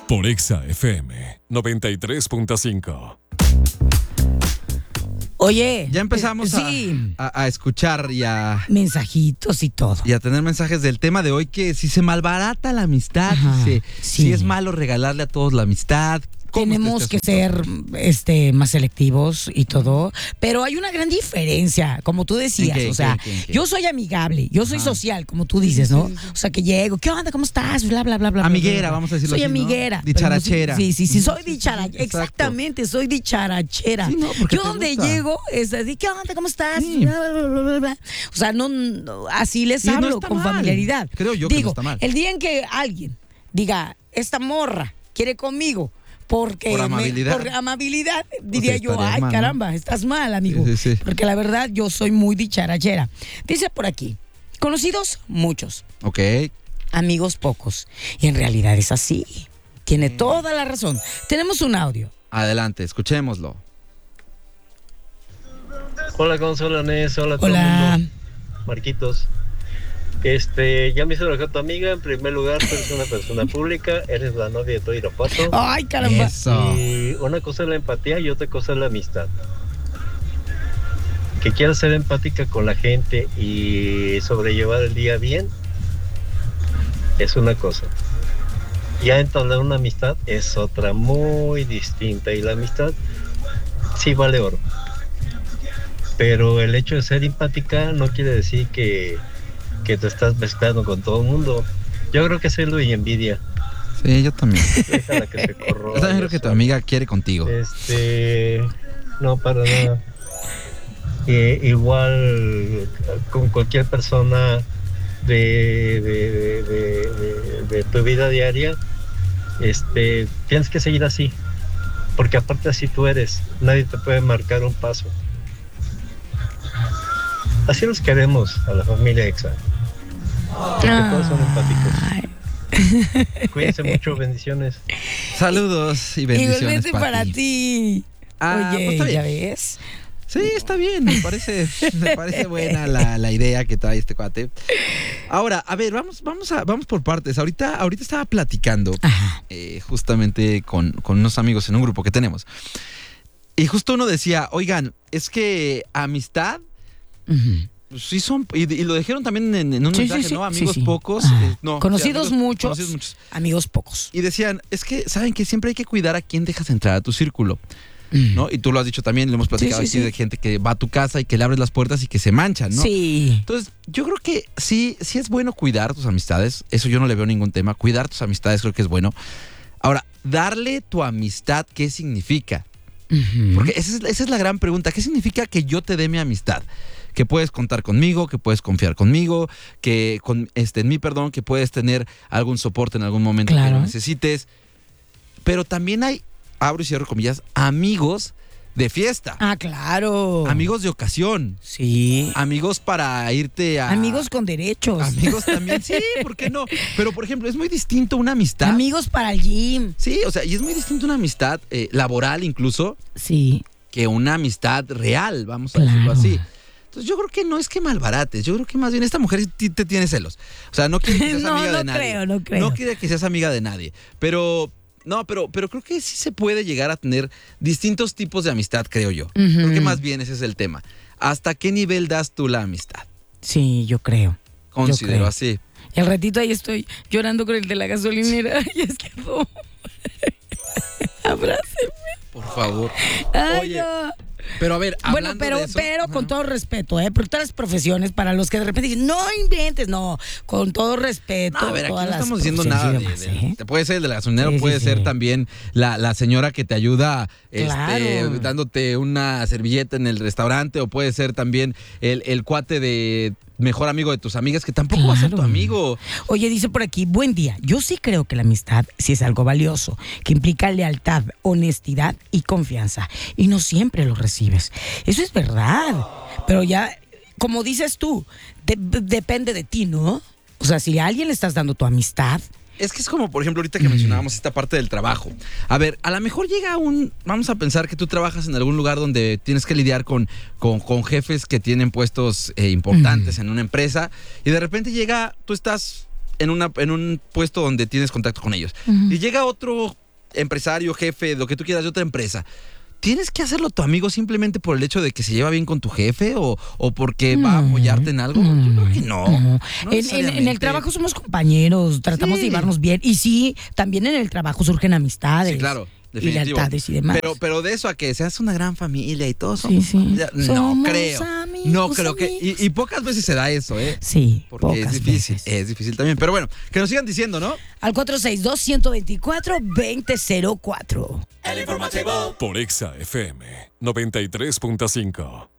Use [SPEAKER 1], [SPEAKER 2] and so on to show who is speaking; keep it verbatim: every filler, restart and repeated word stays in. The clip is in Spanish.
[SPEAKER 1] Por Exa F M noventa y tres punto cinco.
[SPEAKER 2] Oye,
[SPEAKER 3] ya empezamos
[SPEAKER 2] eh, sí.
[SPEAKER 3] a, a, a escuchar y a...
[SPEAKER 2] mensajitos y todo.
[SPEAKER 3] Y a tener mensajes del tema de hoy, que si se malbarata la amistad, Ajá, si, se, sí. si es malo regalarle a todos la amistad.
[SPEAKER 2] Tenemos este que ser este, más selectivos y todo, pero hay una gran diferencia, como tú decías,
[SPEAKER 3] ¿Qué,
[SPEAKER 2] o sea,
[SPEAKER 3] qué, qué, qué?
[SPEAKER 2] yo soy amigable, yo soy Ajá. social, como tú dices, ¿no? Sí, sí, sí. O sea, que llego, ¿qué onda? ¿Cómo estás? Bla, bla, bla, bla.
[SPEAKER 3] Amiguera,
[SPEAKER 2] bla, bla.
[SPEAKER 3] vamos a decirlo
[SPEAKER 2] soy
[SPEAKER 3] así,
[SPEAKER 2] amiguera.
[SPEAKER 3] ¿no? Dicharachera.
[SPEAKER 2] Sí, sí, sí, soy dicharachera, exactamente, soy dicharachera. Sí, no, yo donde gusta. llego es así, ¿qué onda? ¿Cómo estás? Sí. Bla, bla, bla, bla, bla. O sea, no, no así les y hablo no con mal. familiaridad.
[SPEAKER 3] Creo yo
[SPEAKER 2] Digo,
[SPEAKER 3] que no está mal.
[SPEAKER 2] El día en que alguien diga, esta morra quiere conmigo, Porque
[SPEAKER 3] por amabilidad,
[SPEAKER 2] me, por amabilidad diría
[SPEAKER 3] o sea,
[SPEAKER 2] yo, ay,
[SPEAKER 3] mal,
[SPEAKER 2] caramba,
[SPEAKER 3] ¿no?
[SPEAKER 2] estás mal, amigo.
[SPEAKER 3] Sí, sí, sí.
[SPEAKER 2] Porque la verdad, yo soy muy dicharachera. Dice por aquí, conocidos, muchos.
[SPEAKER 3] Ok.
[SPEAKER 2] Amigos, pocos. Y en realidad es así. Tiene toda la razón. Tenemos un audio.
[SPEAKER 3] Adelante, escuchémoslo.
[SPEAKER 4] Hola, Gonzalo, Nes, hola, todo
[SPEAKER 2] Hola.
[SPEAKER 4] el mundo. Marquitos. Este, ya me hizo lo que tu amiga. En primer lugar, tú eres una persona pública, eres la novia de todo Irapuato.
[SPEAKER 2] Ay, caramba.
[SPEAKER 3] Eso.
[SPEAKER 4] Y una cosa es la empatía y otra cosa es la amistad. Que quieras ser empática con la gente y sobrellevar el día bien es una cosa. Ya entablar una amistad es otra muy distinta, y la amistad sí vale oro. Pero el hecho de ser empática no quiere decir que que te estás mezclando con todo el mundo. Yo creo que es celo y envidia.
[SPEAKER 3] Sí, yo también.
[SPEAKER 4] Déjala que se corroa.
[SPEAKER 3] Yo también creo que tu amiga quiere contigo.
[SPEAKER 4] Este, no, para nada. Eh, igual con cualquier persona de, de, de, de, de, de tu vida diaria, este, tienes que seguir así. Porque aparte así tú eres. Nadie te puede marcar un paso. Así los queremos a la familia Exa. Porque ah. todos son empáticos. Cuídense mucho, bendiciones.
[SPEAKER 3] Saludos y bendiciones.
[SPEAKER 2] Igualmente para ti.
[SPEAKER 3] Ah,
[SPEAKER 2] Oye,
[SPEAKER 3] pues
[SPEAKER 2] ¿ya ves?
[SPEAKER 3] Sí, está bien, me parece, me parece buena la, la idea que trae este cuate. Ahora, a ver, vamos, vamos, a, vamos por partes. Ahorita, ahorita estaba platicando eh, justamente con, con unos amigos en un grupo que tenemos. Y justo uno decía, oigan, es que amistad... Uh-huh. Sí son, y, y lo dijeron también en, en un
[SPEAKER 2] sí,
[SPEAKER 3] mensaje,
[SPEAKER 2] sí, sí,
[SPEAKER 3] ¿no? Amigos
[SPEAKER 2] sí, sí.
[SPEAKER 3] pocos.
[SPEAKER 2] Ah.
[SPEAKER 3] Eh, no,
[SPEAKER 2] conocidos,
[SPEAKER 3] sí, amigos,
[SPEAKER 2] muchos,
[SPEAKER 3] conocidos muchos,
[SPEAKER 2] amigos pocos.
[SPEAKER 3] Y decían, es que, ¿saben que siempre hay que cuidar a quién dejas entrar a tu círculo? Mm. ¿No? Y tú lo has dicho también, lo hemos platicado sí, sí, aquí sí. de gente que va a tu casa y que le abres las puertas y que se manchan, ¿no?
[SPEAKER 2] Sí.
[SPEAKER 3] Entonces, yo creo que sí, sí es bueno cuidar tus amistades. Eso yo no le veo ningún tema. Cuidar tus amistades creo que es bueno. Ahora, darle tu amistad, ¿qué significa? Uh-huh. Porque esa es, esa es la gran pregunta. ¿Qué significa que yo te dé mi amistad? Que puedes contar conmigo, que puedes confiar conmigo, que con este en mí, perdón, que puedes tener algún soporte en algún momento claro. que lo necesites. Pero también hay, abro y cierro comillas, amigos de fiesta.
[SPEAKER 2] Ah, claro.
[SPEAKER 3] Amigos de ocasión.
[SPEAKER 2] Sí.
[SPEAKER 3] Amigos para irte a...
[SPEAKER 2] Amigos con derechos.
[SPEAKER 3] Amigos también, sí, ¿por qué no? Pero, por ejemplo, es muy distinto una amistad.
[SPEAKER 2] Amigos para el gym.
[SPEAKER 3] Sí, o sea, y es muy distinto una amistad eh, laboral incluso.
[SPEAKER 2] Sí.
[SPEAKER 3] Que una amistad real, vamos a
[SPEAKER 2] claro.
[SPEAKER 3] decirlo así. Entonces yo creo que no es que malbarates, yo creo que más bien esta mujer te, te tiene celos. O sea, no quiere que seas
[SPEAKER 2] no,
[SPEAKER 3] amiga
[SPEAKER 2] no
[SPEAKER 3] de nadie.
[SPEAKER 2] Creo, no creo,
[SPEAKER 3] no quiere que seas amiga de nadie. Pero, no, pero, pero creo que sí se puede llegar a tener distintos tipos de amistad, creo yo. Uh-huh. Creo que más bien ese es el tema. ¿Hasta qué nivel das tú la amistad?
[SPEAKER 2] Sí, yo creo.
[SPEAKER 3] Considero
[SPEAKER 2] yo creo.
[SPEAKER 3] así.
[SPEAKER 2] Y al ratito ahí estoy llorando con el de la gasolinera. Y es que no. Abrácenme.
[SPEAKER 3] Por favor.
[SPEAKER 2] Ay,
[SPEAKER 3] Oye.
[SPEAKER 2] No.
[SPEAKER 3] Pero a ver,
[SPEAKER 2] bueno, pero,
[SPEAKER 3] de eso,
[SPEAKER 2] pero
[SPEAKER 3] ajá.
[SPEAKER 2] con todo respeto, ¿eh? Por todas las profesiones, para los que de repente dicen, no inventes, no, con todo respeto.
[SPEAKER 3] No, a ver, aquí
[SPEAKER 2] todas
[SPEAKER 3] no
[SPEAKER 2] las
[SPEAKER 3] estamos diciendo nada de,
[SPEAKER 2] demás,
[SPEAKER 3] de,
[SPEAKER 2] ¿eh?
[SPEAKER 3] de, puede ser el de la gasolinera,
[SPEAKER 2] sí,
[SPEAKER 3] puede
[SPEAKER 2] sí,
[SPEAKER 3] ser
[SPEAKER 2] sí.
[SPEAKER 3] también la, la señora que te ayuda
[SPEAKER 2] claro.
[SPEAKER 3] este, dándote una servilleta en el restaurante, o puede ser también el, el cuate de mejor amigo de tus amigas, que tampoco claro. va a ser tu amigo.
[SPEAKER 2] Oye, dice por aquí, buen día. Yo sí creo que la amistad sí es algo valioso, que implica lealtad, honestidad y confianza. Y no siempre lo recibes. Eso es verdad. Pero ya, como dices tú, de, de, depende de ti, ¿no? O sea, si a alguien le estás dando tu amistad...
[SPEAKER 3] Es que es como, por ejemplo, ahorita que mencionábamos esta parte del trabajo. A ver, a lo mejor llega un... Vamos a pensar que tú trabajas en algún lugar donde tienes que lidiar con, con, con jefes que tienen puestos eh, importantes uh-huh. en una empresa, y de repente llega, tú estás en, una, en un puesto donde tienes contacto con ellos.
[SPEAKER 2] Ujú.
[SPEAKER 3] Y llega otro empresario, jefe, lo que tú quieras de otra empresa. ¿Tienes que hacerlo tu amigo simplemente por el hecho de que se lleva bien con tu jefe o, o porque va a apoyarte en algo? Yo creo que no.
[SPEAKER 2] No.
[SPEAKER 3] no
[SPEAKER 2] En, en- en el
[SPEAKER 3] necesariamente.
[SPEAKER 2] trabajo somos compañeros, tratamos
[SPEAKER 3] Sí.
[SPEAKER 2] de llevarnos bien. Y sí, también en el trabajo surgen amistades.
[SPEAKER 3] Sí, claro.
[SPEAKER 2] Y
[SPEAKER 3] Definitivo.
[SPEAKER 2] lealtades y demás.
[SPEAKER 3] Pero, pero de eso a que seas una gran familia y todo eso.
[SPEAKER 2] Sí, sí.
[SPEAKER 3] ya, No
[SPEAKER 2] Somos
[SPEAKER 3] creo.
[SPEAKER 2] amigos,
[SPEAKER 3] no creo que.
[SPEAKER 2] amigos.
[SPEAKER 3] Y, y pocas veces se da eso, ¿eh?
[SPEAKER 2] Sí,
[SPEAKER 3] Porque
[SPEAKER 2] pocas
[SPEAKER 3] es difícil.
[SPEAKER 2] veces.
[SPEAKER 3] Es difícil también. Pero bueno, que nos sigan diciendo, ¿no?
[SPEAKER 2] Al cuatro seis dos, uno dos cuatro, dos cero cuatro.
[SPEAKER 1] Por Exa F M noventa y tres punto cinco.